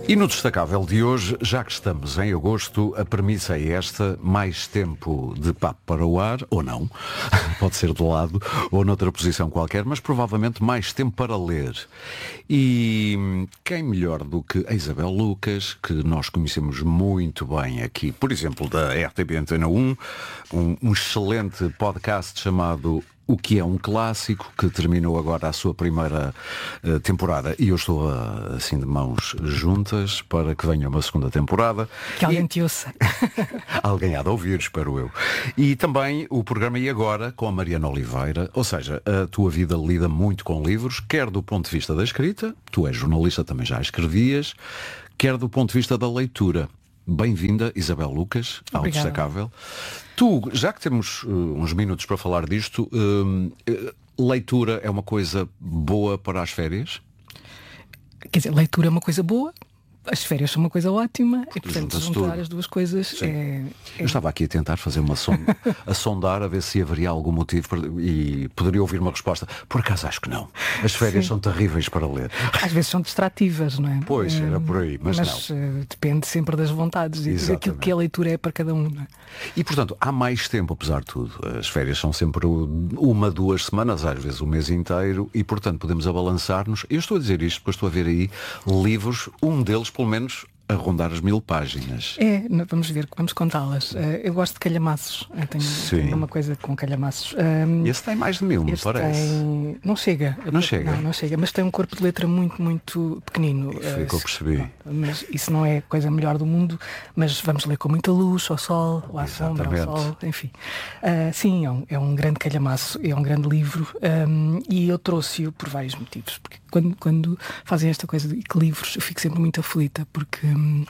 E no destacável de hoje, já que estamos em agosto, a premissa é esta: mais tempo de papo para o ar, ou não, pode ser de lado, ou noutra posição qualquer, mas provavelmente mais tempo para ler. E quem melhor do que a Isabel Lucas, que nós conhecemos muito bem aqui, por exemplo, da RTP Antena 1, um excelente podcast chamado O que é um Clássico, que terminou agora a sua primeira temporada, e eu estou assim de mãos juntas para que venha uma segunda temporada. Que alguém te ouça. Alguém há de ouvir, espero eu. E também o programa E Agora, com a Mariana Oliveira, ou seja, a tua vida lida muito com livros, quer do ponto de vista da escrita, tu és jornalista, também já escrevias, quer do ponto de vista da leitura. Bem-vinda, Isabel Lucas, ao Obrigada. Destacável. Tu, já que temos uns minutos para falar disto, leitura é uma coisa boa para as férias? Quer dizer, leitura é uma coisa boa, as férias são uma coisa ótima e, portanto, Junta-se juntar tudo. as duas coisas Eu estava aqui a tentar fazer a sondar, a ver se haveria algum motivo e poderia ouvir uma resposta. Por acaso acho que não. As férias são terríveis para ler. Às vezes são distrativas, não é? Pois, era por aí, mas não. Depende sempre das vontades e Exatamente. daquilo que a leitura é para cada um, não é? E portanto, há mais tempo, apesar de tudo. As férias são sempre 1, 2 semanas, às vezes o mês inteiro, e portanto podemos abalançar-nos. Eu estou a dizer isto porque estou a ver aí livros, um deles pelo menos a rondar as 1000 páginas. Vamos ver, vamos contá-las. Eu gosto de calhamaços. Eu tenho uma coisa com calhamaços. Esse tem mais de 1000, me parece. Não chega. Não chega? Não chega, mas tem um corpo de letra muito, muito pequenino. Foi o que eu percebi. Mas isso não é a coisa melhor do mundo, mas vamos ler com muita luz, ao sol, ou à sombra, ao sol, enfim. Sim, é um grande calhamaço, é um grande livro, e eu trouxe-o por vários motivos, porque quando fazem esta coisa de que livros, eu fico sempre muito aflita, porque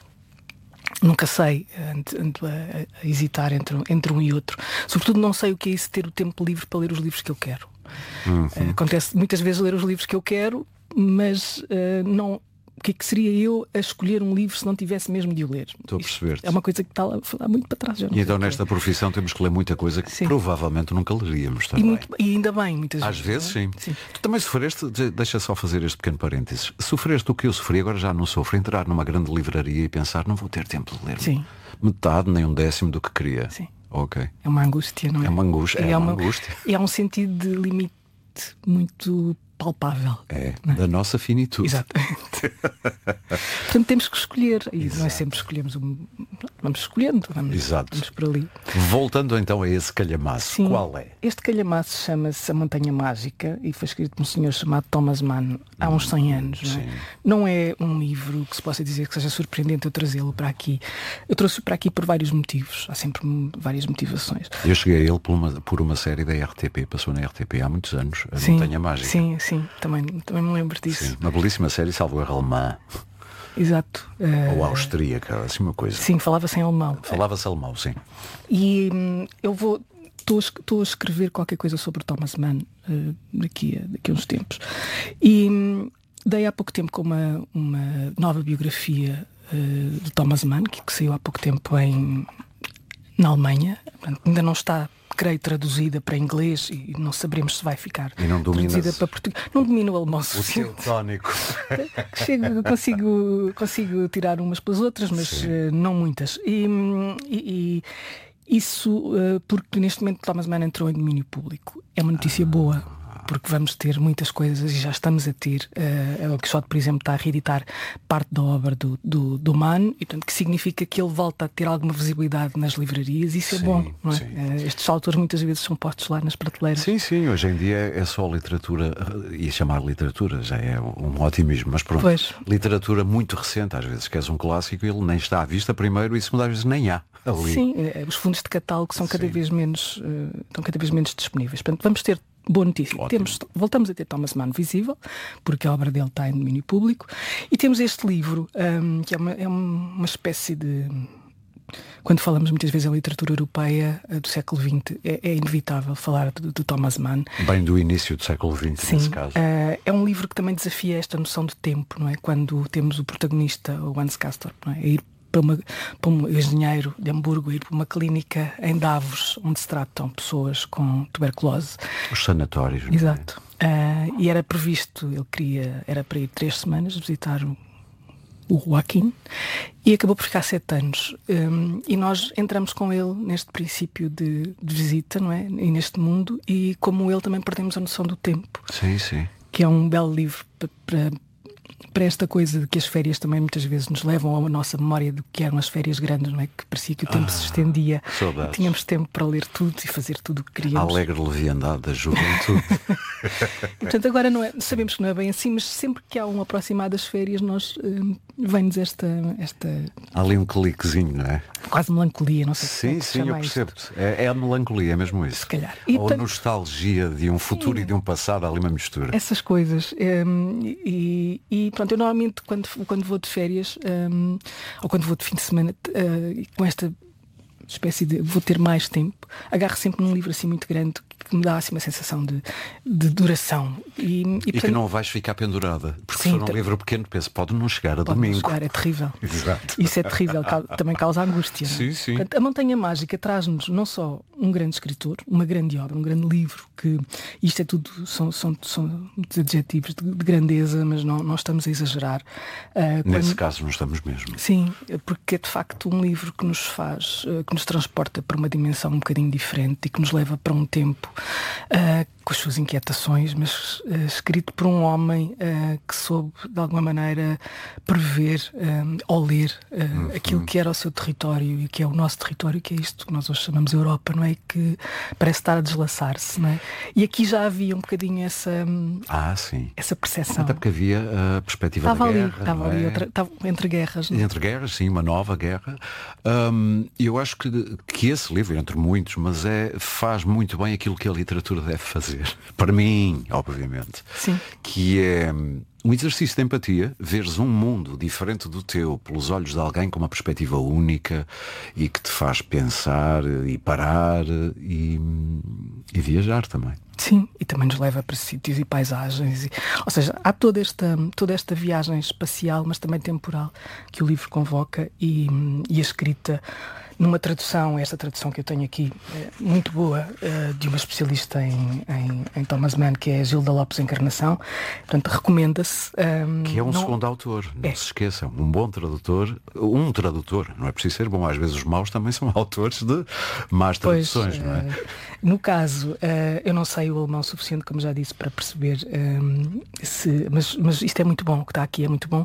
nunca sei, ando a hesitar entre um e outro. Sobretudo não sei o que é isso, ter o tempo livre para ler os livros que eu quero. Acontece muitas vezes ler os livros que eu quero, mas não. O que é que seria eu a escolher um livro se não tivesse mesmo de o ler? Estou a perceber-te. É uma coisa que está lá muito para trás. E então nesta profissão temos que ler muita coisa que provavelmente nunca leríamos também. E ainda bem, muitas vezes. Às vezes sim. Tu também sofreste, deixa só fazer este pequeno parênteses, sofreste o que eu sofri, agora já não sofro, entrar numa grande livraria e pensar, não vou ter tempo de ler metade nem 1/10 do que queria. Sim. Ok. É uma angústia, não é? É uma angústia. É uma angústia. E há um sentido de limite muito palpável. Da nossa finitude. Exatamente. Portanto, temos que escolher. E nós sempre escolhemos vamos escolhendo, vamos por ali. Voltando então a esse calhamaço, qual é? Este calhamaço chama-se A Montanha Mágica e foi escrito por um senhor chamado Thomas Mann há uns 100 anos. Não é um livro que se possa dizer que seja surpreendente eu trazê-lo para aqui. Eu trouxe-o para aqui por vários motivos. Há sempre várias motivações. Eu cheguei a ele por uma série da RTP, passou na RTP há muitos anos, A Montanha Mágica. Sim, também me lembro disso. Sim, uma belíssima série, salvo erro, alemã. Exato. Ou austríaca, assim uma coisa. Sim, falava-se em alemão. Falava-se alemão, sim. E estou a escrever qualquer coisa sobre o Thomas Mann daqui a uns tempos. E dei há pouco tempo com uma nova biografia de Thomas Mann, que saiu há pouco tempo na Alemanha. Portanto, ainda não está, creio, traduzida para inglês e não saberemos se vai ficar traduzida para português. Não domino o alemão suficiente. O teu tónico. Consigo tirar umas pelas outras, mas não muitas. E isso porque neste momento Thomas Mann entrou em domínio público. É uma notícia boa, porque vamos ter muitas coisas e já estamos a ter. O Quixote, por exemplo, está a reeditar parte da obra do Mann, e portanto que significa que ele volta a ter alguma visibilidade nas livrarias, e isso é bom, não é? Estes autores muitas vezes são postos lá nas prateleiras. Sim, hoje em dia é só literatura, e chamar literatura já é um otimismo, mas pronto, literatura muito recente, às vezes queres um clássico e ele nem está à vista primeiro e segundo, às vezes nem há ali. Sim, os fundos de catálogo são estão cada vez menos disponíveis. Portanto, vamos ter boa notícia. Voltamos a ter Thomas Mann visível, porque a obra dele está em domínio público, e temos este livro, que é uma espécie de... Quando falamos muitas vezes em literatura europeia do século XX, é inevitável falar de Thomas Mann. Bem do início do século XX, nesse caso. É um livro que também desafia esta noção de tempo, não é? Quando temos o protagonista, o Hans Castorp, não é? A ir para um engenheiro de Hamburgo, ir para uma clínica em Davos, onde se tratam pessoas com tuberculose. Os sanatórios. Exato. E era previsto, era para ir 3 semanas visitar o Joaquim, e acabou por ficar 7 anos. E nós entramos com ele neste princípio de visita, não é? E neste mundo, e como ele também perdemos a noção do tempo. Sim, sim. Que é um belo livro para esta coisa de que as férias também muitas vezes nos levam à nossa memória do que eram as férias grandes, não é? Que parecia que o tempo se estendia. Saudades. Tínhamos tempo para ler tudo e fazer tudo o que queríamos. A alegre leviandade da juventude. E, portanto, agora não é, sabemos que não é bem assim, mas sempre que há um aproximar das férias, nós vem-nos esta. Há ali um cliquezinho, não é? Quase melancolia, não sei Sim, se sim, eu percebo. É a melancolia, é mesmo isso. Se calhar. Ou a nostalgia de um futuro e de um passado, há ali uma mistura. Essas coisas. E pronto, eu normalmente quando vou de férias, ou quando vou de fim de semana, com esta espécie de vou ter mais tempo, agarro sempre num livro assim muito grande que me dá assim uma sensação de duração. E portanto, que não vais ficar pendurada. Porque sim, se for um livro pequeno, penso, pode não chegar a domingo. Não chegar, é terrível. Exato. Isso é terrível, também causa angústia. Sim, sim. Portanto, a Montanha Mágica traz-nos não só um grande escritor, uma grande obra, um grande livro, que isto é tudo, são muitos adjetivos de grandeza, mas não estamos a exagerar. Nesse caso não estamos mesmo. Sim, porque é de facto um livro que nos faz, que nos transporta para uma dimensão um bocadinho diferente e que nos leva para um tempo com as suas inquietações, mas escrito por um homem que soube de alguma maneira prever ou ler aquilo que era o seu território e que é o nosso território, que é isto que nós hoje chamamos Europa, não é? Que parece estar a deslaçar-se, não é? E aqui já havia um bocadinho essa percepção. Até porque havia a perspectiva da guerra. Estava ali entre guerras. Não é? Entre guerras, sim, uma nova guerra. Eu acho que esse livro, entre muitos, mas faz muito bem aquilo que a literatura deve fazer. Para mim, obviamente. Sim. Que é um exercício de empatia, veres um mundo diferente do teu pelos olhos de alguém com uma perspectiva única e que te faz pensar e parar e viajar também. Sim, e também nos leva para sítios e paisagens. Ou seja, há toda esta viagem espacial, mas também temporal, que o livro convoca e a escrita numa tradução, esta tradução que eu tenho aqui, muito boa, de uma especialista em Thomas Mann, que é a Gilda Lopes Encarnação. Portanto, recomenda-se. Que é um segundo autor, não se esqueçam. Um bom tradutor, não é preciso ser bom, às vezes os maus também são autores de más traduções, não é? No caso, eu não sei o alemão suficiente, como já disse, para perceber mas isto é muito bom, o que está aqui é muito bom.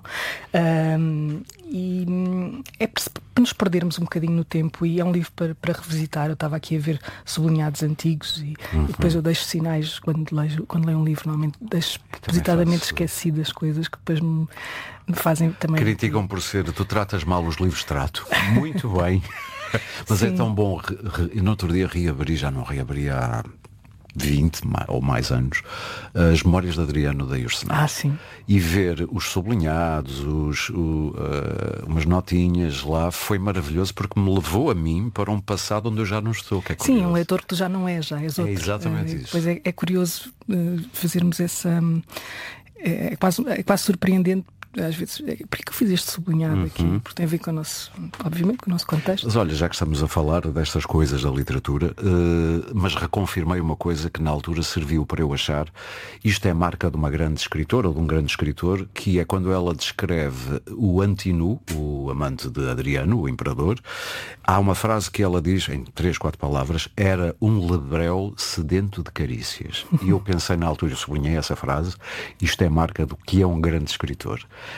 E é para nos perdermos um bocadinho no tempo, e é um livro para revisitar. Eu estava aqui a ver sublinhados antigos e depois eu deixo sinais quando leio um livro, normalmente deixo propositadamente esquecidas coisas que depois me fazem também. Criticam por ser, tu tratas mal os livros, trato muito bem. Mas sim. É tão bom, no outro dia já não reabri há 20 ou mais anos, as Memórias de Adriano da Ursenal. Sim. E ver os sublinhados, umas notinhas lá, foi maravilhoso, porque me levou a mim para um passado onde eu já não estou. Que é sim, um leitor que tu já não és, já és outro. É exatamente isso. Pois é curioso fazermos essa... É quase surpreendente. Às vezes, porque que eu fiz este sublinhado aqui? Porque tem a ver com o nosso, obviamente, com o nosso contexto. Mas olha, já que estamos a falar destas coisas da literatura, mas reconfirmei uma coisa que na altura serviu para eu achar. Isto é marca de uma grande escritora, ou de um grande escritor, que é quando ela descreve o Antinu, o amante de Adriano, o imperador. Há uma frase que ela diz, em 3, 4 palavras: era um lebrel sedento de carícias. E eu pensei na altura, sublinhei essa frase, isto é marca do que é um grande escritor.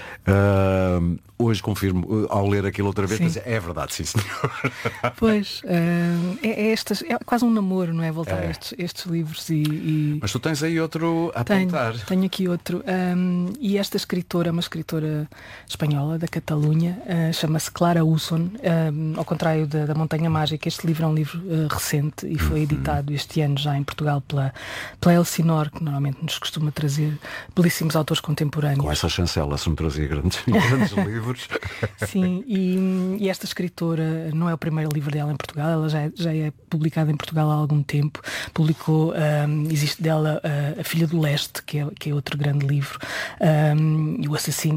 Hoje confirmo, ao ler aquilo outra vez, pensei, é verdade, sim senhor. Pois, é quase um namoro, não é? Voltar a estes livros e... Mas tu tens aí outro a apontar. Tenho aqui outro. E esta escritora, uma escritora espanhola da Catalunha, chama-se Clara Usson. Ao contrário da Montanha Mágica, este livro é um livro recente e foi editado este ano já em Portugal pela Elsinor, que normalmente nos costuma trazer belíssimos autores contemporâneos. Com essa chancela, se me trazia grandes livros. Sim, e esta escritora não é o primeiro livro dela em Portugal, ela já é publicada em Portugal há algum tempo. Publicou, existe dela A Filha do Leste, que é outro grande livro, e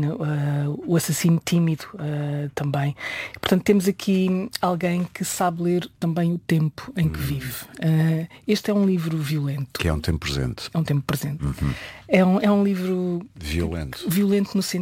o Assassino Tímido também. Portanto, temos aqui alguém que sabe ler também o tempo em que vive. Este é um livro violento. Que é um tempo presente. É um tempo presente. É um livro violento no sentido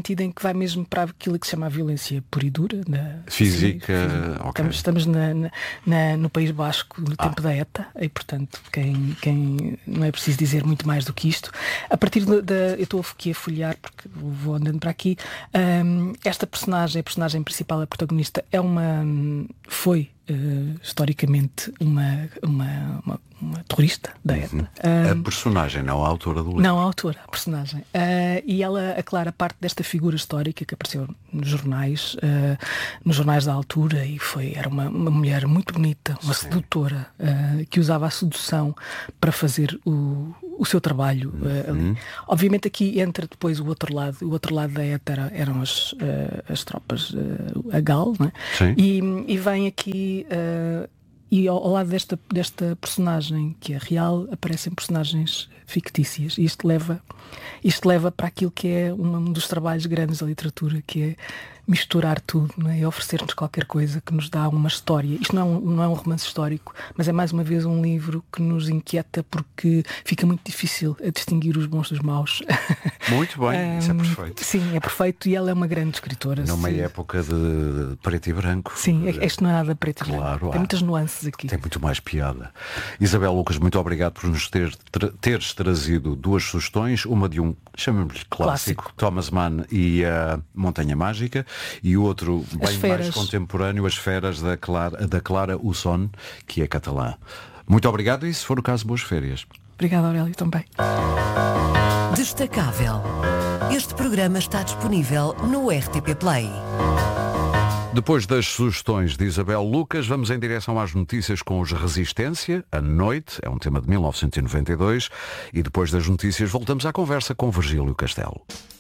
sentido em que vai mesmo para aquilo que se chama a violência pura e dura. Física, ok. Estamos no País Basco, no tempo da ETA, e portanto, quem não é preciso dizer muito mais do que isto. A partir eu estou aqui a folhear, porque vou andando para aqui, esta personagem, a personagem principal, a protagonista, foi historicamente uma terrorista da ETA. A personagem, não a autora do livro. Não, a autora, a personagem. E ela aclara parte desta figura histórica que apareceu nos jornais da altura, e era uma mulher muito bonita, uma sedutora, que usava a sedução para fazer o seu trabalho ali. Obviamente aqui entra depois o outro lado da ETA eram as tropas, a GAL, não é? E vem aqui e ao lado desta personagem que é real, aparecem personagens fictícias, e isto leva para aquilo que é um dos trabalhos grandes da literatura, que é misturar tudo, não é? E oferecer-nos qualquer coisa que nos dá uma história. Isto não é um romance histórico, mas é mais uma vez um livro que nos inquieta, porque fica muito difícil a distinguir os bons dos maus. Muito bem, isso é perfeito. Sim, é perfeito, e ela é uma grande escritora. Numa época de preto e branco. Sim, isto não é nada preto e branco. Tem muitas nuances aqui. Tem muito mais piada. Isabel Lucas, muito obrigado por nos teres trazido duas sugestões, uma de chamemos-lhe clássico, Thomas Mann e a Montanha Mágica, e o outro bem mais contemporâneo, As Feras, da Clara Usson, que é catalã. Muito obrigado, e se for o caso, boas férias. Obrigada, Aurélio, também. Destacável. Este programa está disponível no RTP Play. Depois das sugestões de Isabel Lucas, vamos em direção às notícias com os Resistência. A Noite é um tema de 1992, e depois das notícias voltamos à conversa com Virgílio Castelo.